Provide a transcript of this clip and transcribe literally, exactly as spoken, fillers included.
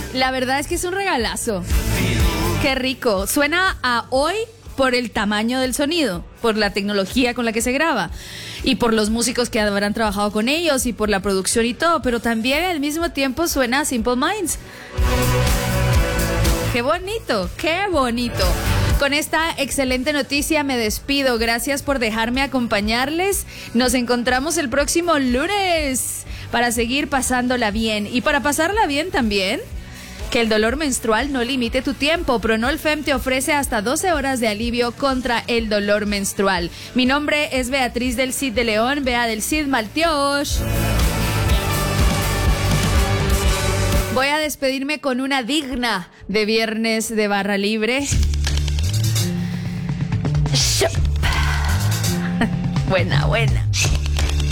La verdad es que es un regalazo. Qué rico. Suena a hoy por el tamaño del sonido, por la tecnología con la que se graba y por los músicos que habrán trabajado con ellos y por la producción y todo, pero también al mismo tiempo suena a Simple Minds. Qué bonito, qué bonito. Con esta excelente noticia me despido. Gracias por dejarme acompañarles. Nos encontramos el próximo lunes para seguir pasándola bien. Y para pasarla bien también, que el dolor menstrual no limite tu tiempo. Pronolfem te ofrece hasta doce horas de alivio contra el dolor menstrual. Mi nombre es Beatriz del Cid de León, Bea del Cid Maltiosh. Voy a despedirme con una digna de viernes de barra libre. Buena, buena.